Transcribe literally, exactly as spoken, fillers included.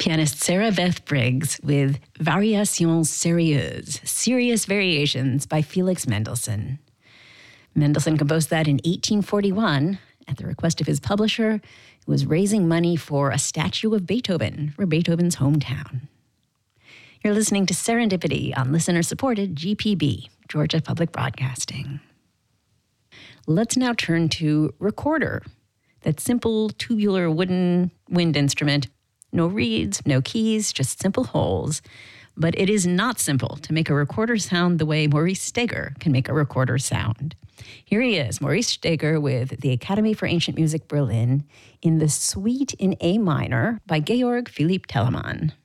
Pianist Sarah Beth Briggs with Variations Sérieuses, Serious Variations by Felix Mendelssohn. Mendelssohn composed that in eighteen forty-one at the request of his publisher, who was raising money for a statue of Beethoven for Beethoven's hometown. You're listening to Serendipity on listener-supported G P B, Georgia Public Broadcasting. Let's now turn to recorder, that simple tubular wooden wind instrument. No reeds, no keys, just simple holes. But it is not simple to make a recorder sound the way Maurice Steger can make a recorder sound. Here he is, Maurice Steger with the Academy for Ancient Music Berlin in the Suite in A minor by Georg Philipp Telemann.